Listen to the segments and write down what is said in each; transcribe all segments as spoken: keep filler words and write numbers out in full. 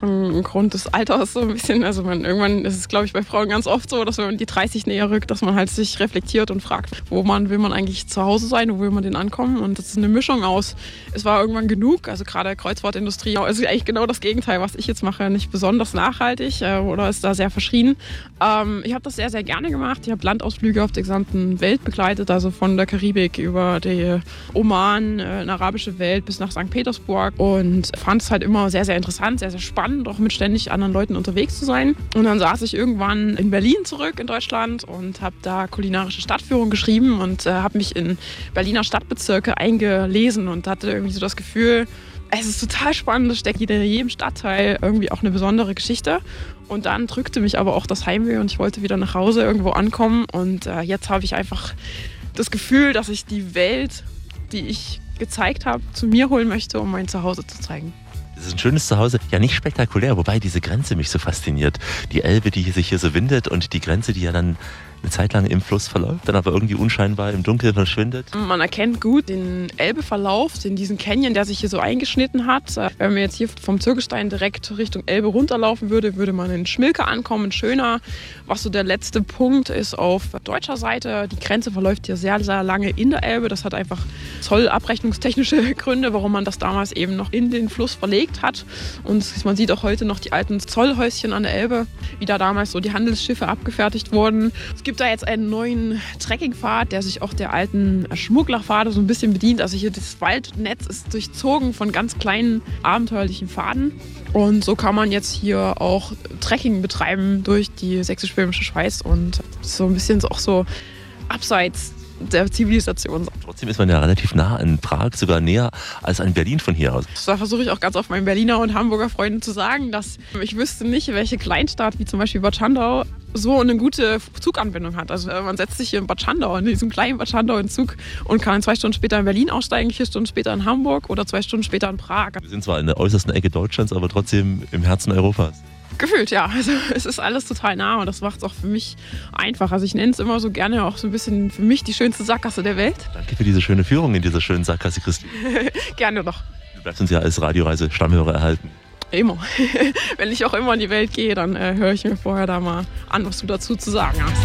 ein Grund des Alters so ein bisschen. Also man, irgendwann ist es, glaube ich, bei Frauen ganz oft so, dass wenn man die dreißig näher rückt, dass man halt sich reflektiert und fragt, wo man will man eigentlich zu Hause sein, wo will man denn ankommen? Und das ist eine Mischung aus, es war irgendwann genug, also gerade Kreuzfahrtindustrie, ist eigentlich genau das Gegenteil, was ich jetzt mache, nicht besonders nachhaltig äh, oder ist da sehr verschrien. Ähm, ich habe das sehr, sehr gerne gemacht. Ich habe Landausflüge auf der gesamten Welt begleitet, also von der Karibik über die Oman, äh, eine arabische Welt bis nach Sankt Petersburg und fand es halt immer sehr, sehr interessant, sehr, sehr spannend, auch mit ständig anderen Leuten unterwegs zu sein. Und dann saß ich irgendwann in Berlin zurück in Deutschland und habe da kulinarische Stadtführung geschrieben und äh, habe mich in Berliner Stadtbezirke eingelesen und hatte irgendwie so das Gefühl, es ist total spannend, es steckt in jedem Stadtteil irgendwie auch eine besondere Geschichte. Und dann drückte mich aber auch das Heimweh und ich wollte wieder nach Hause irgendwo ankommen. Und äh, jetzt habe ich einfach das Gefühl, dass ich die Welt, die ich gezeigt habe, zu mir holen möchte, um mein Zuhause zu zeigen. Das ist ein schönes Zuhause, ja nicht spektakulär, wobei diese Grenze mich so fasziniert. Die Elbe, die sich hier so windet und die Grenze, die ja dann eine Zeit lang im Fluss verläuft, dann aber irgendwie unscheinbar im Dunkeln verschwindet. Man erkennt gut den Elbeverlauf, den diesen Canyon, der sich hier so eingeschnitten hat. Wenn man jetzt hier vom Zirkelstein direkt Richtung Elbe runterlaufen würde, würde man in Schmilke ankommen, Schöner. Was so der letzte Punkt ist auf deutscher Seite. Die Grenze verläuft hier sehr, sehr lange in der Elbe. Das hat einfach zollabrechnungstechnische Gründe, warum man das damals eben noch in den Fluss verlegt hat. Und man sieht auch heute noch die alten Zollhäuschen an der Elbe, wie da damals so die Handelsschiffe abgefertigt wurden. Es gibt da jetzt einen neuen Trekkingpfad, der sich auch der alten Schmugglerpfade so ein bisschen bedient. Also hier das Waldnetz ist durchzogen von ganz kleinen abenteuerlichen Pfaden. Und so kann man jetzt hier auch Trekking betreiben durch die sächsisch-böhmische Schweiz und so ein bisschen auch so abseits der Zivilisation. Trotzdem ist man ja relativ nah an Prag, sogar näher als an Berlin von hier aus. Da versuche ich auch ganz oft meinen Berliner und Hamburger Freunden zu sagen, dass ich wüsste nicht, welche Kleinstadt wie zum Beispiel Bad Schandau so eine gute Zuganbindung hat. Also man setzt sich hier in Bad Schandau, in diesem kleinen Bad Schandau in Zug und kann zwei Stunden später in Berlin aussteigen, vier Stunden später in Hamburg oder zwei Stunden später in Prag. Wir sind zwar in der äußersten Ecke Deutschlands, aber trotzdem im Herzen Europas. Gefühlt, ja. Also es ist alles total nah und das macht es auch für mich einfach. Also ich nenne es immer so gerne auch so ein bisschen für mich die schönste Sackgasse der Welt. Danke für diese schöne Führung in dieser schönen Sackgasse, Christine. Gerne doch. Du bleibst uns ja als Radioreise-Stammhörer erhalten. Immer. Wenn ich auch immer in die Welt gehe, dann äh, höre ich mir vorher da mal an, was du dazu zu sagen hast.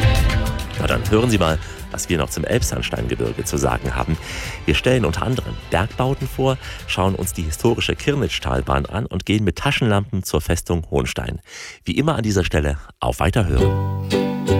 Na dann hören Sie mal, was wir noch zum Elbsandsteingebirge zu sagen haben. Wir stellen unter anderem Bergbauten vor, schauen uns die historische Kirnitschtalbahn an und gehen mit Taschenlampen zur Festung Hohenstein. Wie immer an dieser Stelle auf Weiterhören.